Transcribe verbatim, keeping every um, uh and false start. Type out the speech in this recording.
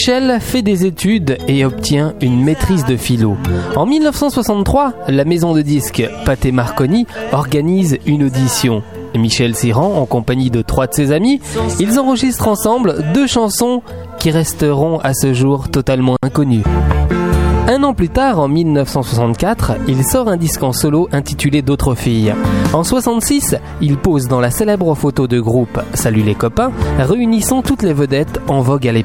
Michel fait des études et obtient une maîtrise de philo. En mille neuf cent soixante-trois, la maison de disques Pathé Marconi organise une audition. Michel s'y rend en compagnie de trois de ses amis. Ils enregistrent ensemble deux chansons qui resteront à ce jour totalement inconnues. Un an plus tard, en mille neuf cent soixante-quatre, il sort un disque en solo intitulé D'autres filles. En soixante-six, il pose dans la célèbre photo de groupe Salut les copains, réunissant toutes les vedettes en vogue à l'époque.